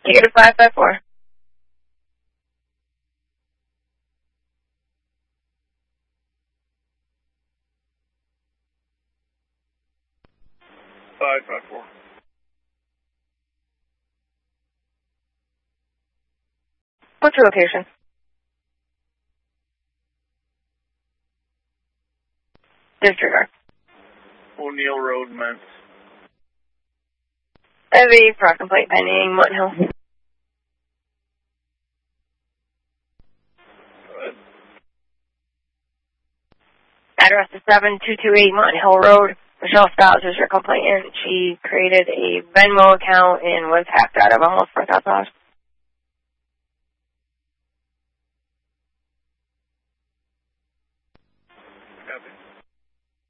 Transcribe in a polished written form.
Negative 554. What's your location? Disregard. O'Neill Road, Ments. I have a fraud complaint pending, Mutton Hill. Address is 7228 Mutton Hill Road. Michelle Scott is your complainant. She created a Venmo account and was hacked out of almost $4,000.